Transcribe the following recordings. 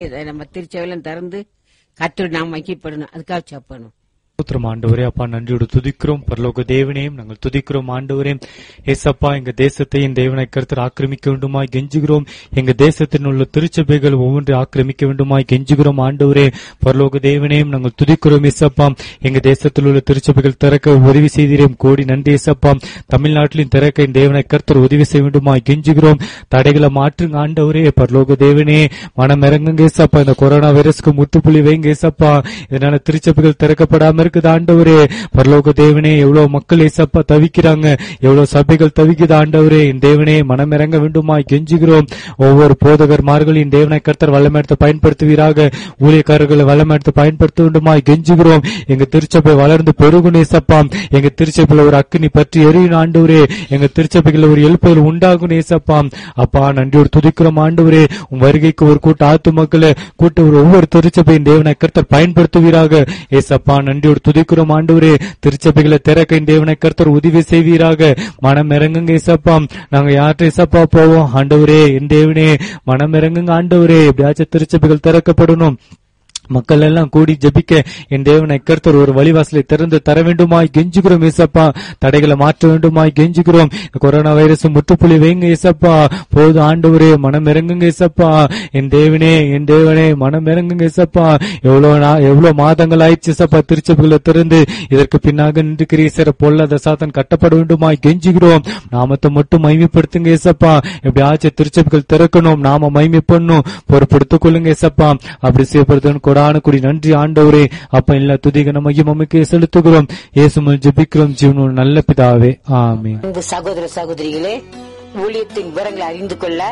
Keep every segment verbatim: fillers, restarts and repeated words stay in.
இதை நம்ம திருச்செவலம் திறந்து கர்த்தர் நாம் மகிமைப்படணும். அதுக்காக சாப்பிடணும். ஸ்தோத்திரம் ஆண்டவரே. அப்பா நன்றியோடு துதிக்கிறோம். பரலோக தேவனையும் நாங்கள் துதிக்கிறோம் ஆண்டவரே. ஏசப்பா எங்க தேசத்தை என் தேவனை கர்த்தர் ஆக்கிரமிக்க வேண்டுமாய் கெஞ்சுகிறோம். எங்க தேசத்தில் உள்ள திருச்சபைகள் ஒவ்வொன்றை ஆக்கிரமிக்க வேண்டுமாய் கெஞ்சுகிறோம் ஆண்டவரே. பரலோக தேவனையும் நாங்கள் துதிக்கிறோம். ஏசப்பா எங்க தேசத்தில் உள்ள திருச்சபைகள் திறக்க உதவி செய்கிறோம். கோடி நன்றி ஏசப்பா. தமிழ்நாட்டிலும் திறக்க என் தேவனை கர்த்தர் உதவி செய்ய வேண்டுமாய் கெஞ்சுகிறோம். தடைகளை மாற்றுங்க ஆண்டவரே. பரலோக தேவனே மனம் இறங்குங்க ஏசப்பா. இந்த கொரோனா வைரஸ்க்கு முற்றுப்புள்ளி வைங்க ஏசப்பா. இதனால திருச்சபைகள் திறக்கப்படாம இருக்குது ஆண்டவரே. பரலோக தேவனே எவ்வளவு மக்கள் ஏசப்பா தவிக்கிறாங்க, எவ்வளவு சபைகள் தவிக்குது ஆண்டவரே. என் தேவனே மனம் இறங்க வேண்டுமாய் கெஞ்சுகிறோம். ஒவ்வொரு போதகர்மார்களின் தேவனை கர்த்தர் வல்லமையத்தை பயன்படுத்துவீராக. ஊழியக்காரர்களை வல்லமையத்தை பயன்படுத்த வேண்டுமாய் கெஞ்சுகிறோம். எங்க திருச்சபை வளர்ந்து பெருகுனே ஏசப்பா. எங்க திருச்சபையில ஒரு அக்கினி பற்றி எரியும் ஆண்டவரே. எங்க திருச்சபைகள் ஒரு எழுப்புதல் உண்டாகும் ஏசப்பா. அப்பா நன்றியோடு துதிக்கிறோம் ஆண்டவரே. உன் வருகைக்கு ஒரு கூட்ட ஆத்து மக்களை கூட்ட ஒரு ஒவ்வொரு திருச்சபையின் தேவனை கர்த்தர் பயன்படுத்துவீராக ஏசப்பா. நன்றியோடு துதிக்கிறோம் ஆண்டவரே. திருச்சபைகளை திறக்க தேவனை கர்த்தர் உதவி செய்வீராக. மனம் இறங்குங்க ஏசப்பா. நாங்க யார்கிட்ட ஏசப்பா போவோம் ஆண்டவரே. என் தேவனே மனம் இறங்குங்க ஆண்டவரே. எப்படியாச்சும் திருச்சபைகள் திறக்கப்படணும். மக்கள் எல்லாம் கூடி ஜெபிக்க என் தேவனை கர்த்தர் ஒரு வழிவாசலை திறந்து தர வேண்டுமாய் கெஞ்சுகிறோம் ஏசப்பா. தடைகளை மாற்ற வேண்டுமாய் கெஞ்சுகிறோம். கொரோனா வைரஸ் முற்றுப்புள்ளி வைங்க ஏசப்பா. போது ஆண்டவரே மனம் இறங்குங்க ஏசப்பா. என் தேவனே என் தேவனே மனம் இறங்குங்க ஏசப்பா. எவ்வளவு எவ்வளவு மாதங்கள் ஆயிடுச்சு ஏசப்பா திருச்சபைகளை திறந்து. இதற்கு பின்னாக நின்று கிரீசர பொல்லாத சாத்தான் கட்டப்பட வேண்டுமாய் கெஞ்சுகிறோம். நாமத்தை மட்டும் மகிமைப்படுத்துங்க ஏசப்பா. எப்படியாச்சும் திருச்சபைகள் திறக்கணும். நாம மகிமை பண்ணணும். பொறுப்படுத்திக் கொள்ளுங்க ஏசப்பா. அப்படி செய்யப்படுது கொடானுக்குடி நன்றி ஆண்டவரே. அப்ப எல்லா துதிக மகிமைக்கு செலுத்துகிறோம். இயேசுவில் ஜெபிக்கிறோம் ஜீவனுள்ள நல்ல பிதாவே, ஆமென். சகோதர சகோதரிகளே, ஊழியத்தின் விவரங்களை அறிந்து கொள்ள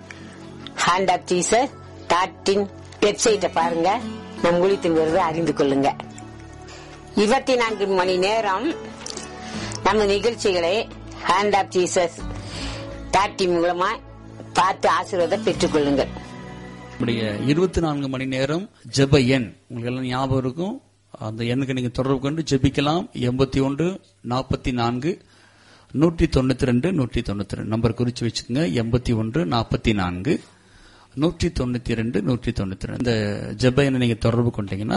hand of Jesus dot in வெப்சைட்டை பாருங்க. நம் ஊழியத்தின் விவரத்தை அறிந்து கொள்ளுங்க. இருபத்தி நான்கு மணி நேரம் நம்ம நிகழ்ச்சிகளை hand of Jesus dot in மூலமா பார்த்து ஆசீர்வாதம் பெற்றுக் கொள்ளுங்கள். இருபத்தி நான்கு மணி நேரம் ஜெப எண் உங்களுக்கு எல்லாம் ஞாபகம் இருக்கும். அந்த எண்ணுக்கு நீங்க தொடர்பு கொண்டு ஜெபிக்கலாம். எண்பத்தி ஒன்று நாற்பத்தி நான்கு நூற்றி தொண்ணூத்தி ரெண்டு நூற்றி தொண்ணூத்தி ரெண்டு நம்பர் குறிச்சு வச்சுக்கோங்க. எண்பத்தி ஒன்று நாற்பத்தி நான்கு நூற்றி தொண்ணூத்தி ரெண்டு நூற்றி தொண்ணூத்தி ரெண்டு இந்த ஜெப எண்ணை நீங்க தொடர்பு கொண்டீங்கன்னா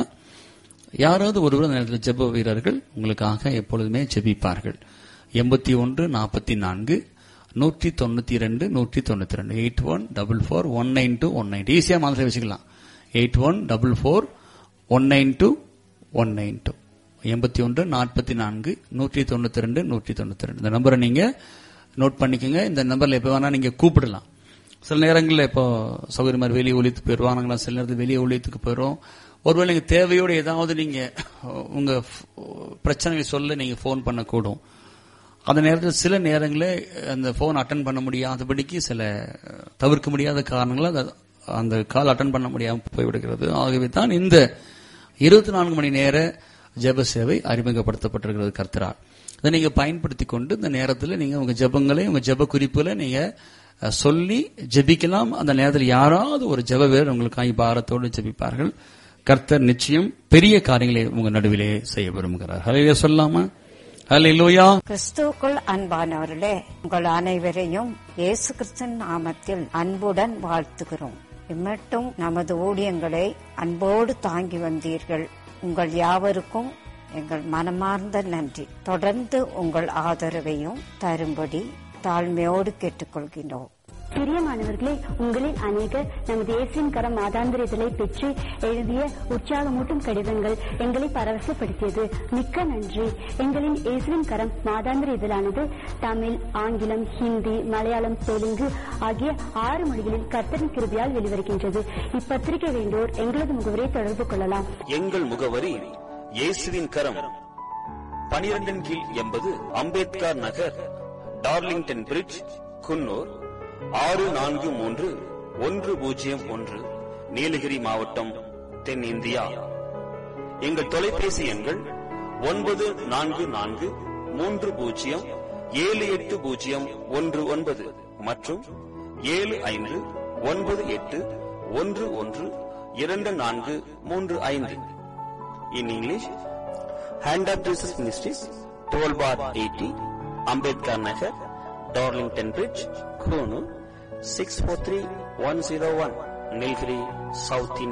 யாராவது ஒருவர் அந்த நேரத்தில் ஜெப வீரர்கள் உங்களுக்காக எப்பொழுதுமே ஜெபிப்பார்கள். எண்பத்தி ஒன்று நாற்பத்தி நான்கு நூற்றி தொண்ணூத்தி ரெண்டு நூற்றி தொண்ணூத்தி ரெண்டு eight one double four one nine two one nine ஈஸியா மாதிரி வச்சுக்கலாம். Eight one double four one nine two one nine two எண்பத்தி ஒன்று நாற்பத்தி நான்கு நூற்றி தொண்ணூத்தி ரெண்டு நூற்றி தொண்ணூத்தி ரெண்டு இந்த நம்பரை நீங்க நோட் பண்ணிக்கோங்க. இந்த நம்பர்ல எப்ப வேணா நீங்க கூப்பிடலாம். சில நேரங்களில் இப்போ சௌகரிய மாதிரி வெளியே ஒழித்து போயிடுவாங்களா, சில நேரத்தில் வெளியே ஒழித்துக்கு போயிடும். ஒருவேளை நீங்க தேவையோடு ஏதாவது நீங்க உங்க பிரச்சனைகளை சொல்ல நீங்க போன் பண்ணக்கூடும். அந்த நேரத்தில் சில நேரங்களில் அந்த போன் அட்டன் பண்ண முடியாதபடிக்கு சில தவிர்க்க முடியாத காரணங்களால் அந்த கால் அட்டன் பண்ண முடியாமல் போய்விடுகிறது. ஆகவே தான் இந்த இருபத்தி நான்கு மணி நேர ஜெப சேவை அறிமுகப்படுத்தப்பட்டிருக்கிறது கர்த்தரால். இதை நீங்க பயன்படுத்தி கொண்டு இந்த நேரத்தில் நீங்க உங்க ஜெபங்களை உங்க ஜெப குறிப்புகளை நீங்க சொல்லி ஜெபிக்கலாம். அந்த நேரத்தில் யாராவது ஒரு ஜெப வீரர் உங்களுக்காக பாரத்தோடு ஜெபிப்பார்கள். கர்த்தர் நிச்சயம் பெரிய காரியங்களை உங்க நடுவிலே செய்ய விரும்புகிறார். ஹல்லேலூயா சொல்லாமா? ஹல்லேலூயா. கிறிஸ்துவுக்குள் அன்பானவர்களே, உங்கள் அனைவரையும் இயேசு கிறிஸ்துவின் நாமத்தில் அன்புடன் வாழ்த்துகிறோம். இம்மட்டும் நமது ஊழியங்களை அன்போடு தாங்கி வந்தீர்கள். உங்கள் யாவருக்கும் எங்கள் மனமார்ந்த நன்றி. தொடர்ந்து உங்கள் ஆதரவையும் தரும்படி தாழ்மையோடு கேட்டுக்கொள்கிறோம். பிரியமானவர்களே, உங்களில் அநேகர் நமது இயேசுவின் கரம் மாதாந்திர இதழை பெற்று எழுதிய உற்சாகமூட்டும் கடிதங்கள் எங்களை பரவசப்படுத்தியது. மிக்க நன்றி. எங்களின் இயேசுவின் கரம் மாதாந்திர இதழானது தமிழ், ஆங்கிலம், ஹிந்தி, மலையாளம், தெலுங்கு ஆகிய ஆறு மொழிகளில் கர்த்தரின் கிருபையால் வெளிவருகின்றது. இப்பத்திரிகை வேண்டோர் எங்களது முகவரை தொடர்பு கொள்ளலாம். எங்கள் முகவரி இயேசுவின் கரம், பனிரெண்டின் கீழ் எண்பது அம்பேத்கர் நகர், டார்லிங்டன் பிரிட்ஜ், குன்னூர் ஆறு நான்கு மூன்று ஒன்று பூஜ்ஜியம் ஒன்று, நீலகிரி மாவட்டம், தென்னிந்தியா. எங்கள் தொலைபேசி எண்கள் ஒன்பது நான்கு நான்கு மூன்று பூஜ்ஜியம் ஏழு எட்டு பூஜ்ஜியம் ஒன்று ஒன்பது மற்றும் ஏழு ஐந்து ஒன்பது எட்டு ஒன்று ஒன்று இரண்டு நான்கு மூன்று ஐந்து. In English, Hand of Jesus Ministries, twelve bar eighty, Ambedkar Nagar, Darlington Bridge, Konoor, six four three one zero one, Nilgiri, south